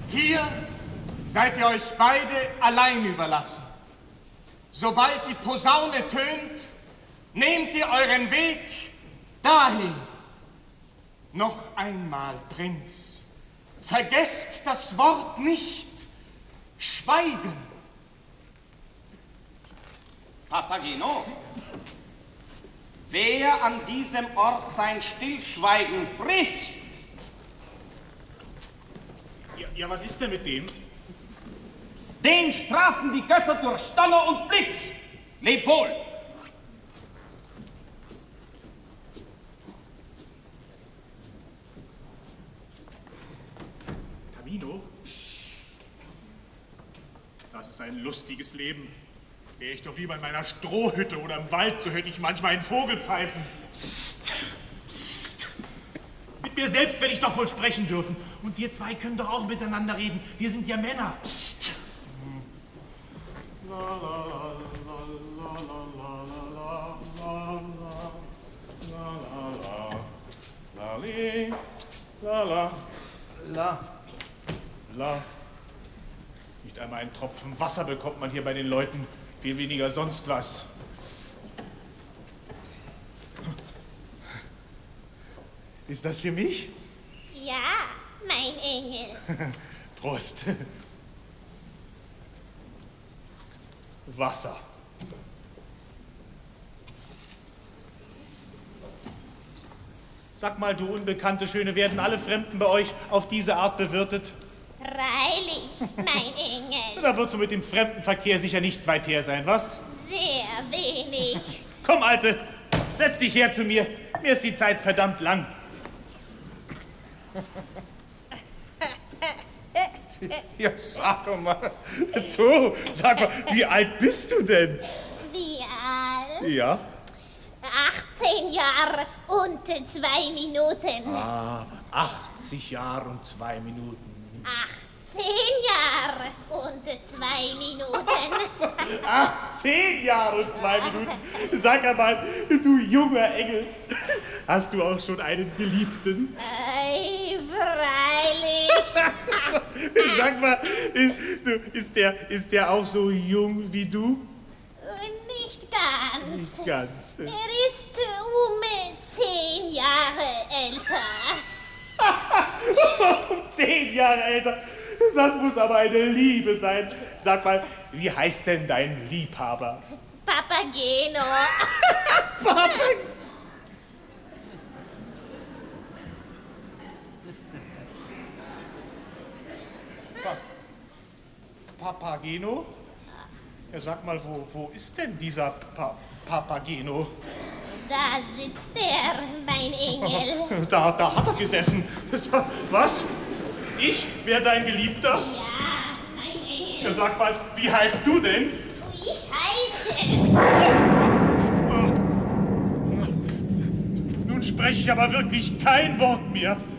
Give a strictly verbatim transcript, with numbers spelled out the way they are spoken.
Hier seid ihr euch beide allein überlassen. Sobald die Posaune tönt, nehmt ihr euren Weg dahin. Noch einmal, Prinz, vergesst das Wort nicht. Schweigen. Papageno, wer an diesem Ort sein Stillschweigen bricht. Ja, ja, was ist denn mit dem? Den strafen die Götter durch Donner und Blitz. Leb wohl. Tamino? Das ist ein lustiges Leben. Wäre ich doch lieber in meiner Strohhütte oder im Wald, so hätte ich manchmal einen Vogel pfeifen. Psst, psst. Mit mir selbst werde ich doch wohl sprechen dürfen. Und wir zwei können doch auch miteinander reden. Wir sind ja Männer. Psst. La, la, la, la, la, la, la, la, la, la, la, la, la. Nicht einmal einen Tropfen Wasser bekommt man hier bei den Leuten, viel weniger sonst was. Ist das für mich? Ja, mein Engel. Prost. Wasser. Sag mal, du unbekannte Schöne, werden alle Fremden bei euch auf diese Art bewirtet? Freilich, mein Engel. Da wird so mit dem Fremdenverkehr sicher nicht weit her sein, was? Sehr wenig. Komm, Alte, setz dich her zu mir. Mir ist die Zeit verdammt lang. Ja, sag mal, du, sag mal, wie alt bist du denn? Wie alt? Ja? achtzehn Jahre und zwei Minuten. Ah, achtzig Jahre und zwei Minuten. achtzehn Jahre und zwei Minuten. achtzehn Jahre und zwei Minuten. Sag einmal, du junger Engel, hast du auch schon einen Geliebten? Ei, freilich. Sag mal, ist der, ist der auch so jung wie du? Nicht ganz. Nicht ganz. Er ist um zehn Jahre älter. Um zehn Jahre älter? Das muss aber eine Liebe sein. Sag mal, wie heißt denn dein Liebhaber? Papageno. Papageno. Pa Papageno? Ja, sag mal, wo, wo ist denn dieser pa Papageno? Da sitzt er, mein Engel. Da, da hat er gesessen. Was? Ich wär dein Geliebter? Ja, mein Engel. Ja, sag mal, wie heißt du denn? Ich heiße... Nun spreche ich aber wirklich kein Wort mehr.